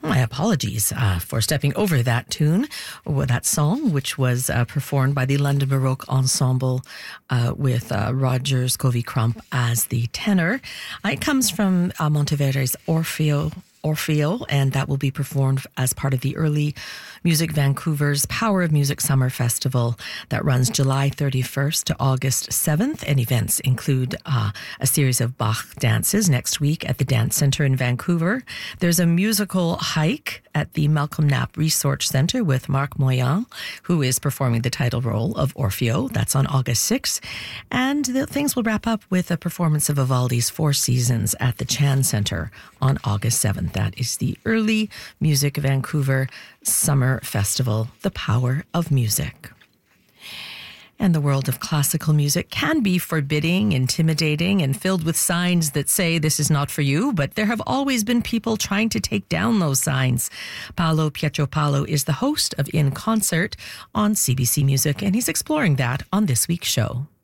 My apologies for stepping over that tune, or that song, which was performed by the London Baroque Ensemble with Roger Scovie-Crump as the tenor. It comes from Monteverdi's Orfeo, and that will be performed as part of the Early Music Vancouver's Power of Music Summer Festival that runs July 31st to August 7th. And events include a series of Bach dances next week at the Dance Centre in Vancouver. There's a musical hike at the Malcolm Knapp Research Centre with Marc Moyan, who is performing the title role of Orfeo. That's on August 6th. And things will wrap up with a performance of Vivaldi's Four Seasons at the Chan Centre on August 7th. That is the Early Music Vancouver Summer Festival, The Power of Music. And the world of classical music can be forbidding, intimidating, and filled with signs that say this is not for you, but there have always been people trying to take down those signs. Paolo Pietropalo is the host of In Concert on CBC Music, and he's exploring that on this week's show.